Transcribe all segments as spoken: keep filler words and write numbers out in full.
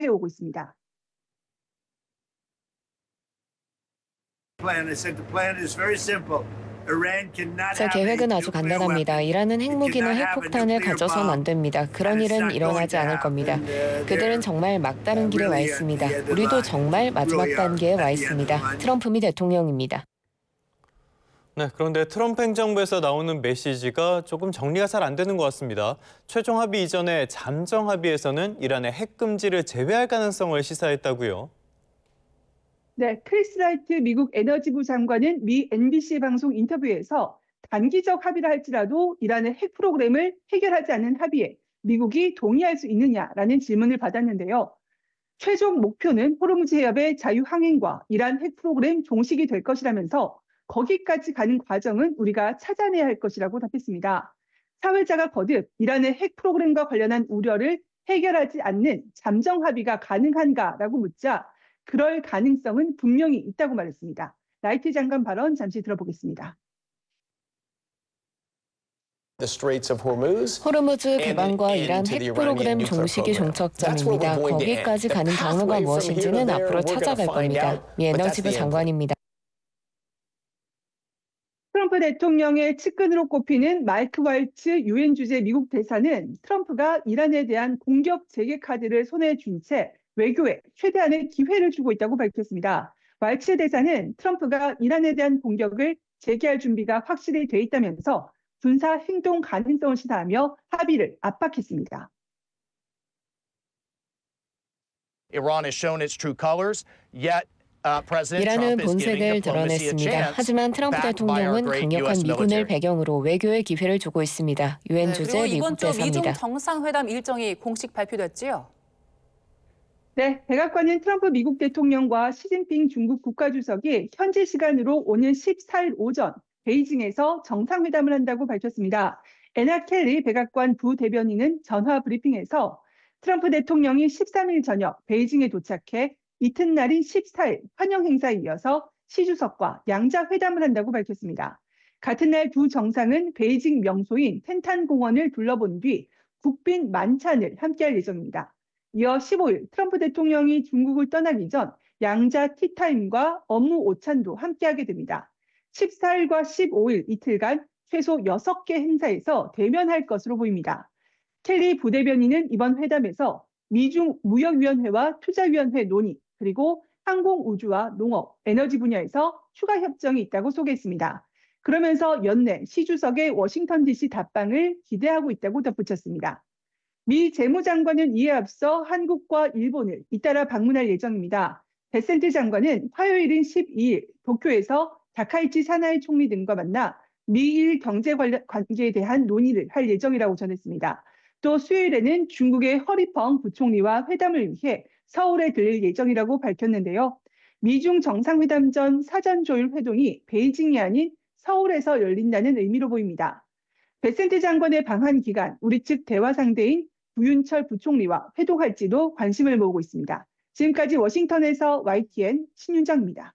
해오고 있습니다. 제 계획은 아주 간단합니다. 이란은 핵무기나 핵폭탄을 가져선 안 됩니다. 그런 일은 일어나지 않을 겁니다. 그들은 정말 막다른 길에 와 있습니다. 우리도 정말 마지막 단계에 와 있습니다. 트럼프 미 대통령입니다. 네, 그런데 트럼프 행정부에서 나오는 메시지가 조금 정리가 잘 안 되는 것 같습니다. 최종 합의 이전에 잠정 합의에서는 이란의 핵 금지를 제외할 가능성을 시사했다고요. 네, 크리스 라이트 미국 에너지부 장관은 미 엠비씨 방송 인터뷰에서 단기적 합의를 할지라도 이란의 핵 프로그램을 해결하지 않는 합의에 미국이 동의할 수 있느냐라는 질문을 받았는데요. 최종 목표는 호르무즈 해협의 자유항행과 이란 핵 프로그램 종식이 될 것이라면서 거기까지 가는 과정은 우리가 찾아내야 할 것이라고 답했습니다. 사회자가 거듭 이란의 핵 프로그램과 관련한 우려를 해결하지 않는 잠정 합의가 가능한가라고 묻자 그럴 가능성은 분명히 있다고 말했습니다. 라이트 장관 발언 잠시 들어보겠습니다. 호르무즈 개방과 이란 핵 프로그램 종식이 종착점입니다. 거기까지 가는 경로가 무엇인지는 앞으로 찾아갈 겁니다. 미 에너지부 장관입니다. 트럼프 대통령의 측근으로 꼽히는 마이크 왈츠 유엔 주재 미국 대사는 트럼프가 이란에 대한 공격 재개 카드를 손에 쥔 채 외교에 최대한의 기회를 주고 있다고 밝혔습니다. 왈츠 대사는 트럼프가 이란에 대한 공격을 재개할 준비가 확실히 돼 있다면서 군사 행동 가능성을 시사하며 합의를 압박했습니다. Iran has shown its true colors, yet 이란은 본색을 드러냈습니다. 하지만 트럼프 대통령은 강력한 미군을 배경으로 외교의 기회를 주고 있습니다. 유엔 네, 주재 미국 대사입니다. 이번 주 미중 정상회담 일정이 공식 발표됐지요? 네, 백악관은 트럼프 미국 대통령과 시진핑 중국 국가주석이 현지 시간으로 오는 십사일 오전 베이징에서 정상회담을 한다고 밝혔습니다. 애나 켈리 백악관 부대변인은 전화 브리핑에서 트럼프 대통령이 십삼일 저녁 베이징에 도착해 이튿날인 십사일 환영 행사에 이어서 시 주석과 양자 회담을 한다고 밝혔습니다. 같은 날 두 정상은 베이징 명소인 텐탄 공원을 둘러본 뒤 국빈 만찬을 함께할 예정입니다. 이어 십오일 트럼프 대통령이 중국을 떠나기 전 양자 티타임과 업무 오찬도 함께하게 됩니다. 십사일과 십오일 이틀간 최소 여섯 개 행사에서 대면할 것으로 보입니다. 켈리 부대변인은 이번 회담에서 미중 무역위원회와 투자위원회 논의, 그리고 항공우주와 농업, 에너지 분야에서 추가 협정이 있다고 소개했습니다. 그러면서 연내 시 주석의 워싱턴 디씨 답방을 기대하고 있다고 덧붙였습니다. 미 재무장관은 이에 앞서 한국과 일본을 잇따라 방문할 예정입니다. 베센트 장관은 화요일인 십이일 도쿄에서 다카이치 사나이 총리 등과 만나 미일 경제 관계에 대한 논의를 할 예정이라고 전했습니다. 또 수요일에는 중국의 허리펑 부총리와 회담을 위해 서울에 들릴 예정이라고 밝혔는데요. 미중 정상회담 전 사전 조율 회동이 베이징이 아닌 서울에서 열린다는 의미로 보입니다. 베센트 장관의 방한 기간, 우리 측 대화 상대인 부윤철 부총리와 회동할지도 관심을 모으고 있습니다. 지금까지 워싱턴에서 와이티엔 신윤정입니다.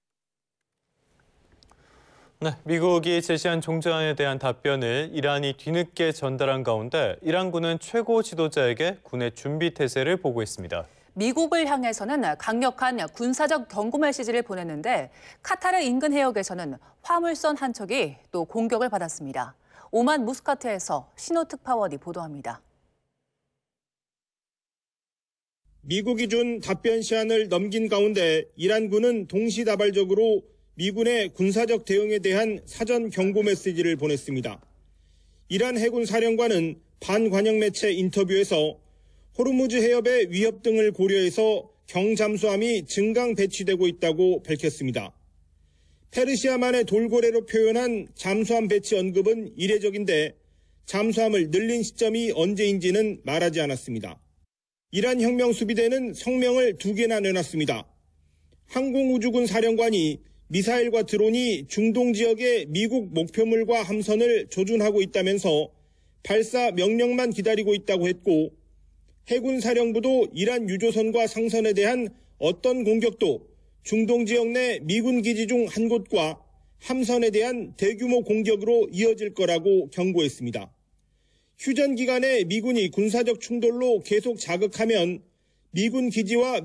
네, 미국이 제시한 종전에 대한 답변을 이란이 뒤늦게 전달한 가운데 이란군은 최고 지도자에게 군의 준비 태세를 보고 있습니다. 미국을 향해서는 강력한 군사적 경고 메시지를 보냈는데 카타르 인근 해역에서는 화물선 한 척이 또 공격을 받았습니다. 오만 무스카트에서 신호 특파원이 보도합니다. 미국이 준 답변 시한을 넘긴 가운데 이란군은 동시다발적으로 미군의 군사적 대응에 대한 사전 경고 메시지를 보냈습니다. 이란 해군 사령관은 반관영 매체 인터뷰에서 호르무즈 해협의 위협 등을 고려해서 경잠수함이 증강 배치되고 있다고 밝혔습니다. 페르시아만의 돌고래로 표현한 잠수함 배치 언급은 이례적인데 잠수함을 늘린 시점이 언제인지는 말하지 않았습니다. 이란 혁명수비대는 성명을 두 개나 내놨습니다. 항공우주군 사령관이 미사일과 드론이 중동 지역의 미국 목표물과 함선을 조준하고 있다면서 발사 명령만 기다리고 있다고 했고 해군 사령부도 이란 유조선과 상선에 대한 어떤 공격도 중동 지역 내 미군 기지 중 한 곳과 함선에 대한 대규모 공격으로 이어질 거라고 경고했습니다. 휴전 기간에 미군이 군사적 충돌로 계속 자극하면 미군 기지와